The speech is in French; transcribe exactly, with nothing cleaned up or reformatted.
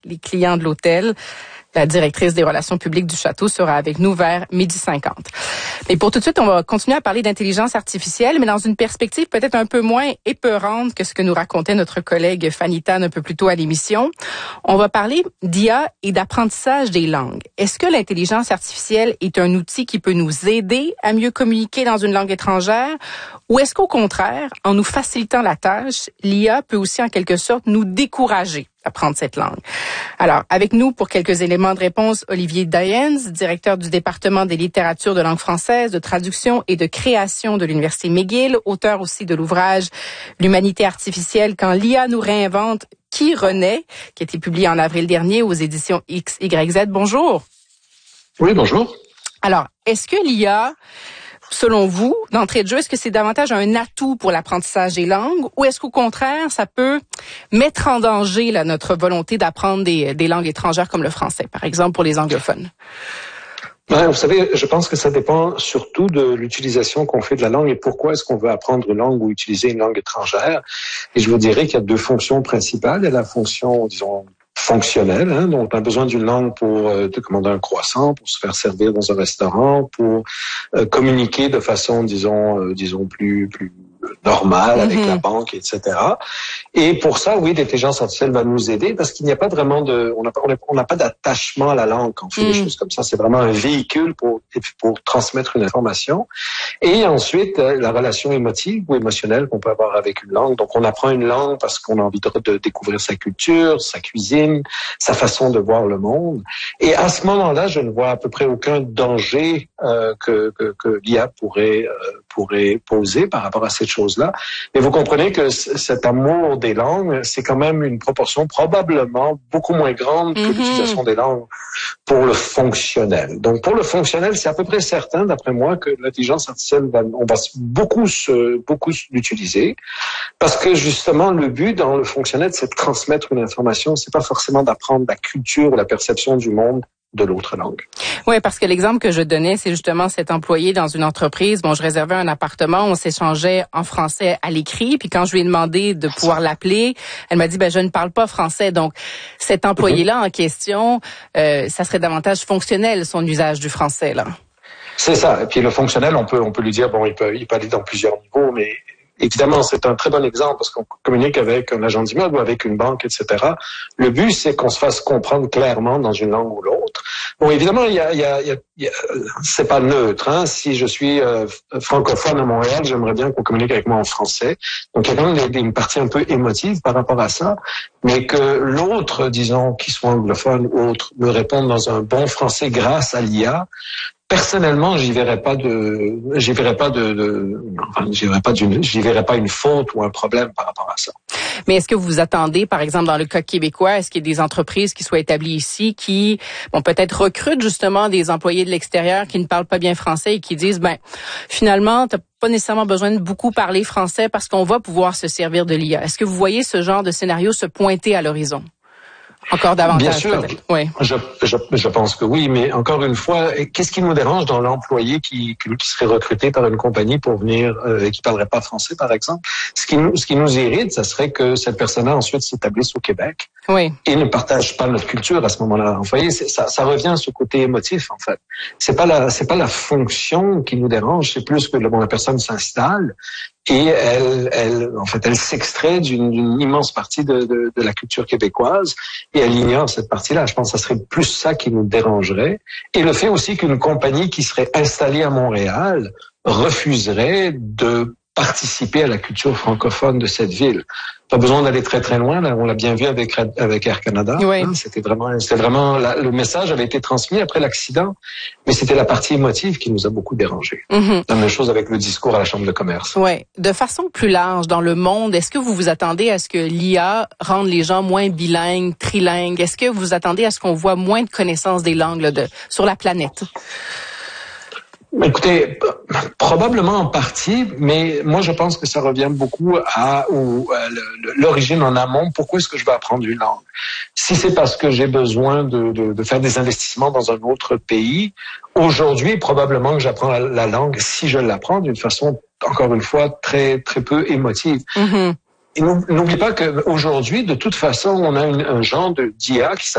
les clients de l'hôtel. La directrice des relations publiques du château sera avec nous vers midi cinquante. Mais pour tout de suite, on va continuer à parler d'intelligence artificielle, mais dans une perspective peut-être un peu moins épeurante que ce que nous racontait notre collègue Fanny Tan un peu plus tôt à l'émission. On va parler d'I A et d'apprentissage des langues. Est-ce que l'intelligence artificielle est un outil qui peut nous aider à mieux communiquer dans une langue étrangère? Ou est-ce qu'au contraire, en nous facilitant la tâche, l'I A peut aussi en quelque sorte nous décourager apprendre cette langue? Alors, avec nous pour quelques éléments de réponse, Olivier Dyens, directeur du département des littératures de langue française, de traduction et de création de l'Université McGill, auteur aussi de l'ouvrage L'humanité artificielle quand l'I A nous réinvente, qui renaît, qui a été publié en avril dernier aux éditions X Y Z. Bonjour. Oui, bonjour. Alors, est-ce que l'I A, selon vous, d'entrée de jeu, est-ce que c'est davantage un atout pour l'apprentissage des langues ou est-ce qu'au contraire, ça peut mettre en danger là, notre volonté d'apprendre des, des langues étrangères comme le français, par exemple, pour les anglophones? Ouais, vous savez, je pense que ça dépend surtout de l'utilisation qu'on fait de la langue et pourquoi est-ce qu'on veut apprendre une langue ou utiliser une langue étrangère. Et je vous dirais qu'il y a deux fonctions principales. Il y a la fonction, disons, fonctionnelle, hein, donc on a besoin d'une langue pour euh, commander un croissant, pour se faire servir dans un restaurant, pour euh, communiquer de façon, disons, euh, disons plus plus normale avec mm-hmm. la banque, et cetera. Et pour ça, oui, l'intelligence artificielle va nous aider parce qu'il n'y a pas vraiment de, on n'a pas, on n'a pas d'attachement à la langue quand on fait mm. des choses comme ça. C'est vraiment un véhicule pour pour transmettre une information. Et ensuite, la relation émotive ou émotionnelle qu'on peut avoir avec une langue. Donc, on apprend une langue parce qu'on a envie de, de découvrir sa culture, sa cuisine, sa façon de voir le monde. Et à ce moment-là, je ne vois à peu près aucun danger euh, que, que, que l'I A pourrait euh, pourrait poser par rapport à cette chose-là. Mais vous comprenez que c- cet amour des langues, c'est quand même une proportion probablement beaucoup moins grande que mm-hmm. l'utilisation des langues pour le fonctionnel. Donc, pour le fonctionnel, c'est à peu près certain, d'après moi, que l'intelligence artificielle, va, on va beaucoup se, beaucoup l'utiliser parce que justement, le but dans le fonctionnel, c'est de transmettre une information. C'est pas forcément d'apprendre la culture ou la perception du monde de l'autre langue. Oui, parce que l'exemple que je donnais, c'est justement cet employé dans une entreprise. Bon, je réservais un appartement, on s'échangeait en français à l'écrit, puis quand je lui ai demandé de pouvoir l'appeler, elle m'a dit, ben je ne parle pas français. Donc, cet employé-là en question, euh, ça serait davantage fonctionnel, son usage du français, là. C'est ça. Et puis le fonctionnel, on peut, on peut lui dire, bon, il peut, il peut aller dans plusieurs niveaux, mais évidemment, c'est un très bon exemple parce qu'on communique avec un agent d'immeuble ou avec une banque, et cetera. Le but, c'est qu'on se fasse comprendre clairement dans une langue ou l'autre. Bon, évidemment, il y a, il y a, il y a, il y a c'est pas neutre. Hein. Si je suis euh, francophone à Montréal, j'aimerais bien qu'on communique avec moi en français. Donc, il y a quand même des, une partie un peu émotive par rapport à ça, mais que l'autre, disons, qui soit anglophone ou autre, me réponde dans un bon français grâce à l'I A. Personnellement, j'y verrais pas de, j'y verrais pas de, de enfin, j'y verrais pas d'une, j'y verrais pas une faute ou un problème par rapport à ça. Mais est-ce que vous attendez, par exemple, dans le cas québécois, est-ce qu'il y a des entreprises qui soient établies ici qui, bon, peut-être recrutent justement des employés de l'extérieur qui ne parlent pas bien français et qui disent, ben, finalement, t'as pas nécessairement besoin de beaucoup parler français parce qu'on va pouvoir se servir de l'I A. Est-ce que vous voyez ce genre de scénario se pointer à l'horizon? Encore davantage, bien sûr, peut-être. Oui. Je, je, je pense que oui, mais encore une fois, qu'est-ce qui nous dérange dans l'employé qui, qui, qui serait recruté par une compagnie pour venir euh, et qui parlerait pas français, par exemple? Ce qui nous, ce qui nous irrite, ça serait que cette personne-là ensuite s'établisse au Québec oui. et ne partage pas notre culture à ce moment-là. Vous voyez, c'est, ça, ça revient à ce côté émotif, en fait. C'est pas la, c'est pas la fonction qui nous dérange, c'est plus que bon, la personne s'installe et elle, elle, en fait, elle s'extrait d'une, d'une immense partie de, de, de la culture québécoise et elle ignore cette partie-là. Je pense que ça serait plus ça qui nous dérangerait. Et le fait aussi qu'une compagnie qui serait installée à Montréal refuserait de participer à la culture francophone de cette ville. Pas besoin d'aller très très loin. Là, on l'a bien vu avec avec Air Canada. Oui. Hein, c'était vraiment, c'était vraiment la, le message avait été transmis après l'accident, mais c'était la partie émotive qui nous a beaucoup dérangé. Mm-hmm. La même chose avec le discours à la Chambre de commerce. Oui. De façon plus large dans le monde, est-ce que vous vous attendez à ce que l'I A rende les gens moins bilingues, trilingues? Est-ce que vous vous attendez à ce qu'on voit moins de connaissances des langues là, de sur la planète? Écoutez, probablement en partie, mais moi je pense que ça revient beaucoup à, au, à l'origine en amont. Pourquoi est-ce que je vais apprendre une langue? Si c'est parce que j'ai besoin de, de, de faire des investissements dans un autre pays, aujourd'hui probablement que j'apprends la, la langue, si je l'apprends, d'une façon, encore une fois, très très peu émotive. Mm-hmm. Et n'oublie pas qu'aujourd'hui, de toute façon, on a une, un genre de d'I A qui s'appelle